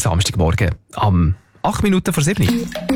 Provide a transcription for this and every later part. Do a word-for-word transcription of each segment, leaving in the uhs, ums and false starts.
Samstagmorgen am acht Minuten vor sieben.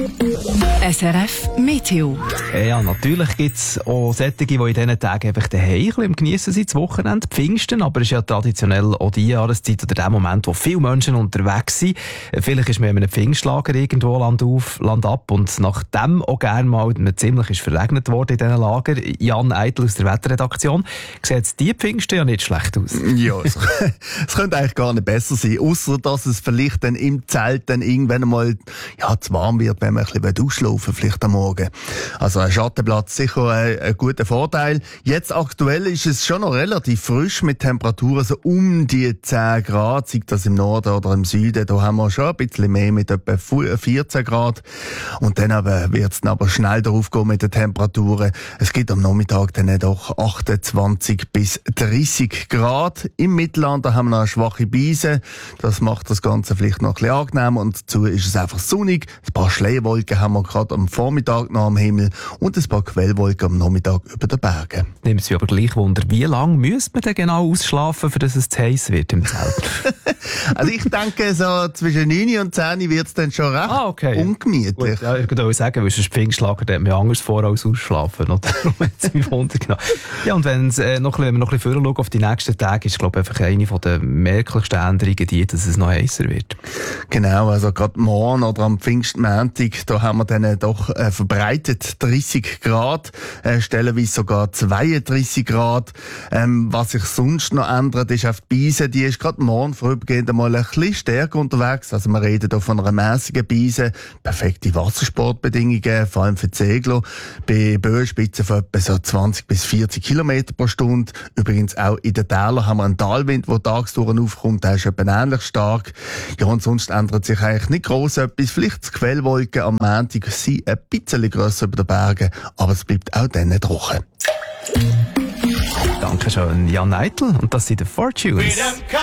S R F Meteo. Ja, natürlich gibt es auch solche, die in diesen Tagen einfach daheim im Geniessen sind, das Wochenende, Pfingsten, aber es ist ja traditionell auch die Jahreszeit oder der Moment, wo viele Menschen unterwegs sind. Vielleicht ist man in einem Pfingstlager irgendwo Land auf, Land ab und nachdem auch gerne mal ziemlich ist verregnet worden in diesen Lager. Jan Eitel aus der Wetterredaktion, sieht die Pfingsten ja nicht schlecht aus. Ja, es, es könnte eigentlich gar nicht besser sein, ausser dass es vielleicht dann im Zelt dann irgendwann einmal ja, zu warm wird, wenn man ein bisschen ausschlafen vielleicht am Morgen. Also ein Schattenplatz sicher ein, ein guter Vorteil. Jetzt aktuell ist es schon noch relativ frisch mit Temperaturen so um die zehn Grad, sei das im Norden oder im Süden. Da haben wir schon ein bisschen mehr mit etwa vierzehn Grad. Und dann wird es aber schnell darauf gehen mit den Temperaturen. Es gibt am Nachmittag dann doch achtundzwanzig bis dreißig Grad. Im Mittelland da haben wir noch eine schwache Brise. Das macht das Ganze vielleicht noch ein bisschen angenehmer. Und dazu ist es einfach sonnig. Ein paar Schleierwolken haben wir gerade am Vormittag noch am Himmel und ein paar Quellwolken am Nachmittag über den Bergen. Nimmt es mich aber gleich Wunder, wie lange müsste man denn genau ausschlafen, für dass es zu heiß wird im Zelt? Also ich denke, so zwischen neun und zehn wird es dann schon recht ah, okay. ungemütlich. Gut, ja, ich würde sagen, weil es ein Pfingstlager, da hat man anders vor als ausschlafen. Darum hat es mich Wunder genommen. Ja, und wenn, äh, noch, wenn wir noch ein bisschen vorher schauen auf die nächsten Tage, ist glaube ich einfach eine der merklichsten Änderungen die, dass es noch heißer wird. Genau, also gerade morgen oder am Pfingstmontag, da haben wir dann doch äh, verbreitet dreißig Grad, äh, stellenweise sogar zweiunddreißig Grad. Ähm, was sich sonst noch ändert, ist auf die Beise, die ist gerade morgen vorübergehend einmal ein bisschen stärker unterwegs. Also wir reden hier von einer mäßigen Beise, perfekte Wassersportbedingungen, vor allem für die Segler, bei Böenspitzen von etwa so zwanzig bis vierzig Kilometer pro Stunde. Übrigens auch in den Tälern haben wir einen Talwind, der tagsdurch aufkommt, der ist etwa ähnlich stark. Ja, und sonst ändert sich eigentlich nicht gross etwas. Vielleicht die Quellwolken am Montag sind ein bisschen grösser über den Bergen, aber es bleibt auch dann trocken. Dankeschön, Jan Eitel. Und das sind die Fortunes.